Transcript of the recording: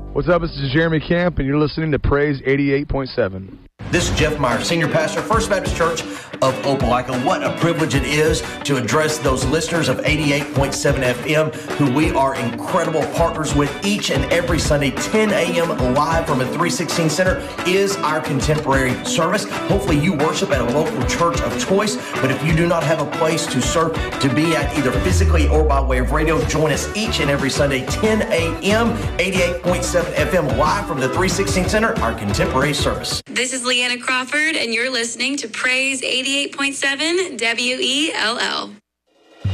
What's up? This is Jeremy Camp, and you're listening to Praise 88.7. This is Jeff Meyer, Senior Pastor, First Baptist Church of Opelika. What a privilege it is to address those listeners of 88.7 FM who we are incredible partners with each and every Sunday, 10 a.m. live from a 316 Center is our contemporary service. Hopefully you worship at a local church of choice, but if you do not have a place to serve, to be at either physically or by way of radio, join us each and every Sunday, 10 a.m., 88.7 FM live from the 316 Center, our contemporary service. This is Leanna Crawford, and you're listening to Praise 88.7 WELL.